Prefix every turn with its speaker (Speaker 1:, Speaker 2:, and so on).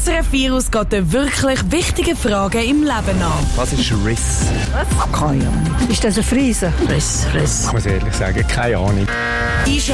Speaker 1: SRF Virus geht den wirklich wichtigen Fragen im Leben an.
Speaker 2: Was ist Riss?
Speaker 3: Keine Ahnung. Ist das ein Friese?
Speaker 4: Riss.
Speaker 2: Ich muss ehrlich sagen, keine Ahnung.